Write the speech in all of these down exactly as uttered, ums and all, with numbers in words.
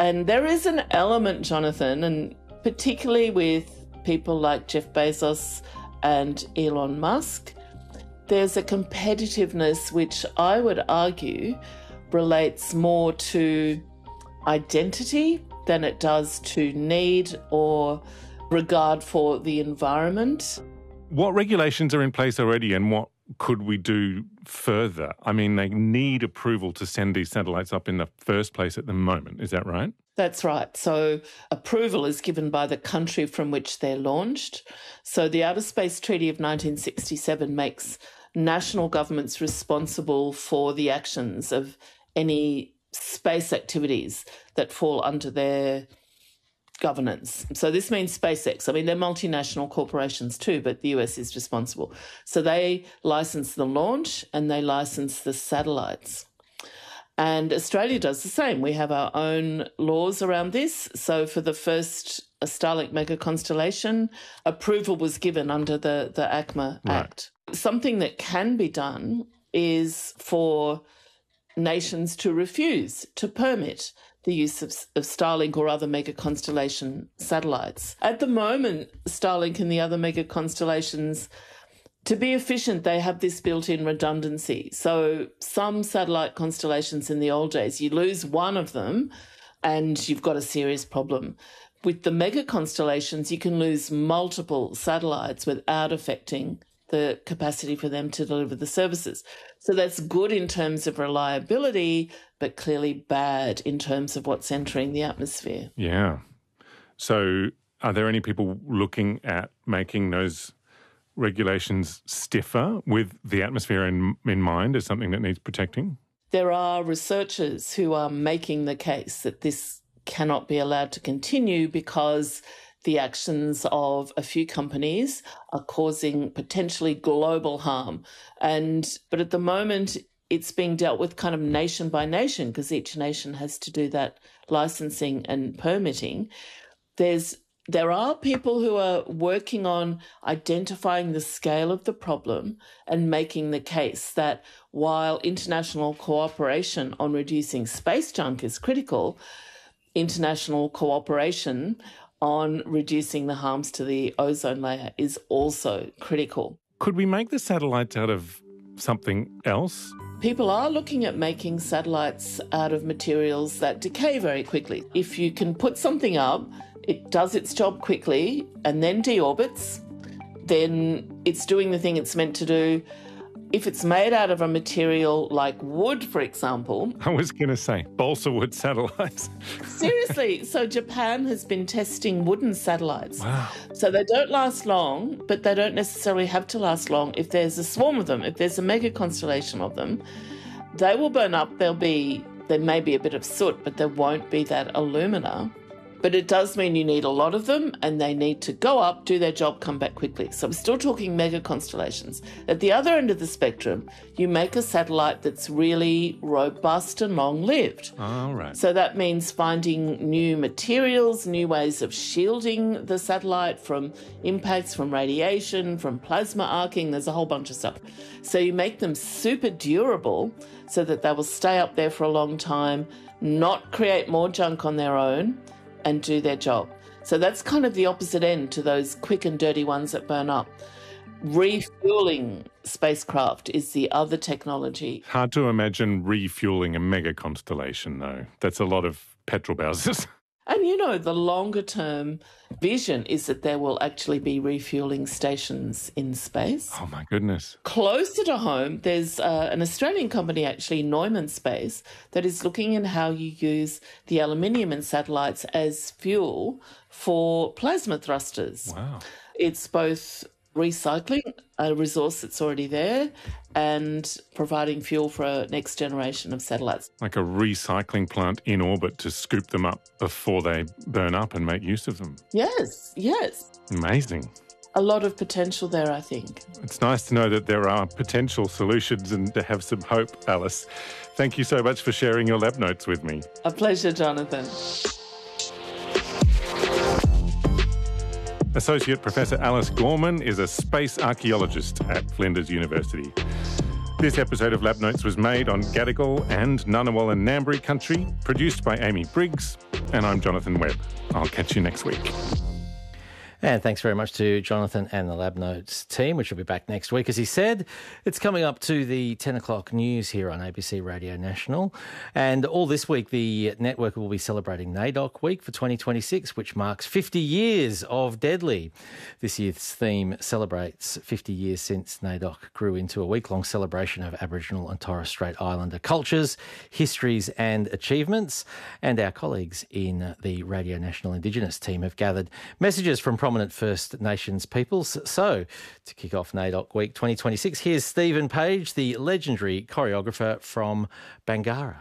And there is an element, Jonathan, and particularly with people like Jeff Bezos and Elon Musk, there's a competitiveness which I would argue relates more to identity than it does to need or regard for the environment. What regulations are in place already and what could we do further? I mean, they need approval to send these satellites up in the first place at the moment. Is that right? That's right. So approval is given by the country from which they're launched. So the Outer Space Treaty of nineteen sixty-seven makes national governments responsible for the actions of any space activities that fall under their governance. So this means SpaceX. I mean, they're multinational corporations too, but the U S is responsible. So they license the launch and they license the satellites. And Australia does the same. We have our own laws around this. So for the first Starlink mega constellation, approval was given under the, the ACMA Right. Act. Something that can be done is for nations to refuse to permit the use of, of Starlink or other mega constellation satellites. At the moment, Starlink and the other mega constellations, to be efficient, they have this built-in redundancy. So some satellite constellations in the old days, you lose one of them and you've got a serious problem. With the mega constellations, you can lose multiple satellites without affecting the capacity for them to deliver the services. So that's good in terms of reliability, but clearly bad in terms of what's entering the atmosphere. Yeah. So are there any people looking at making those regulations stiffer with the atmosphere in, in mind as something that needs protecting? There are researchers who are making the case that this cannot be allowed to continue because the actions of a few companies are causing potentially global harm. And but at the moment, it's being dealt with kind of nation by nation because each nation has to do that licensing and permitting. There's There are people who are working on identifying the scale of the problem and making the case that while international cooperation on reducing space junk is critical, international cooperation on reducing the harms to the ozone layer is also critical. Could we make the satellites out of something else? People are looking at making satellites out of materials that decay very quickly. If you can put something up, it does its job quickly and then deorbits, then it's doing the thing it's meant to do. If it's made out of a material like wood, for example... I was going to say, balsa wood satellites. Seriously, so Japan has been testing wooden satellites. Wow. So they don't last long, but they don't necessarily have to last long. If there's a swarm of them, if there's a mega constellation of them, they will burn up. There'll be, there may be a bit of soot, but there won't be that alumina. But it does mean you need a lot of them and they need to go up, do their job, come back quickly. So we're still talking mega constellations. At the other end of the spectrum, you make a satellite that's really robust and long-lived. All right. So that means finding new materials, new ways of shielding the satellite from impacts, from radiation, from plasma arcing. There's a whole bunch of stuff. So you make them super durable so that they will stay up there for a long time, not create more junk on their own, and do their job. So that's kind of the opposite end to those quick and dirty ones that burn up. Refueling spacecraft is the other technology. Hard to imagine refueling a mega constellation, though. That's a lot of petrol houses. And, you know, the longer-term vision is that there will actually be refueling stations in space. Oh, my goodness. Closer to home, there's uh, an Australian company, actually, Neumann Space, that is looking at how you use the aluminium in satellites as fuel for plasma thrusters. Wow. It's both recycling a resource that's already there and providing fuel for a next generation of satellites. Like a recycling plant in orbit to scoop them up before they burn up and make use of them. Yes, yes. Amazing. A lot of potential there, I think. It's nice to know that there are potential solutions and to have some hope, Alice. Thank you so much for sharing your lab notes with me. A pleasure, Jonathan. Associate Professor Alice Gorman is a space archaeologist at Flinders University. This episode of Lab Notes was made on Gadigal and Ngunnawal and Ngambri country, produced by Amy Briggs, and I'm Jonathan Webb. I'll catch you next week. And thanks very much to Jonathan and the Lab Notes team, which will be back next week. As he said, it's coming up to the ten o'clock news here on A B C Radio National. And all this week, the network will be celebrating NAIDOC Week for twenty twenty-six, which marks fifty years of Deadly. This year's theme celebrates fifty years since NAIDOC grew into a week-long celebration of Aboriginal and Torres Strait Islander cultures, histories and achievements. And our colleagues in the Radio National Indigenous team have gathered messages from prominent First Nations peoples. So, to kick off NAIDOC Week twenty twenty-six, here's Stephen Page, the legendary choreographer from Bangarra.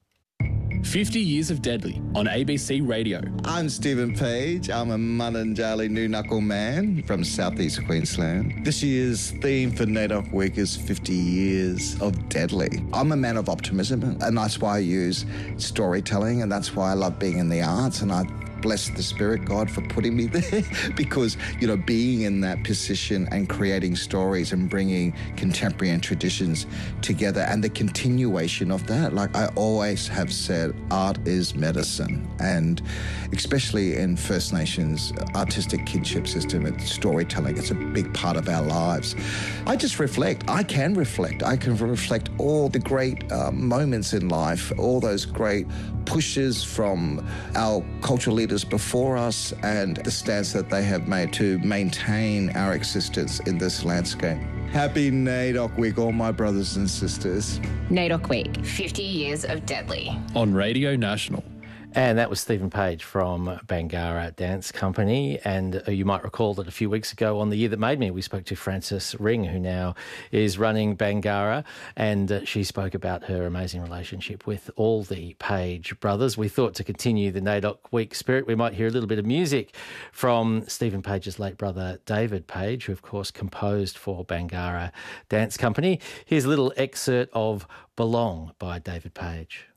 fifty years of Deadly on A B C Radio. I'm Stephen Page. I'm a Mununjali New Knuckle man from southeast Queensland. This year's theme for NAIDOC Week is fifty years of Deadly. I'm a man of optimism, and that's why I use storytelling, and that's why I love being in the arts, and I bless the Spirit God for putting me there because, you know, being in that position and creating stories and bringing contemporary and traditions together and the continuation of that. Like I always have said, art is medicine, and especially in First Nations artistic kinship system, it's storytelling. It's a big part of our lives. I just reflect. I can reflect. I can reflect all the great uh, moments in life, all those great pushes from our cultural leaders before us and the stance that they have made to maintain our existence in this landscape. Happy NAIDOC Week, all my brothers and sisters. NAIDOC Week, fifty years of Deadly. On Radio National. And that was Stephen Page from Bangarra Dance Company. And uh, you might recall that a few weeks ago on The Year That Made Me, we spoke to Frances Ring, who now is running Bangarra. And uh, she spoke about her amazing relationship with all the Page brothers. We thought to continue the NAIDOC Week spirit, we might hear a little bit of music from Stephen Page's late brother, David Page, who, of course, composed for Bangarra Dance Company. Here's a little excerpt of Belong by David Page.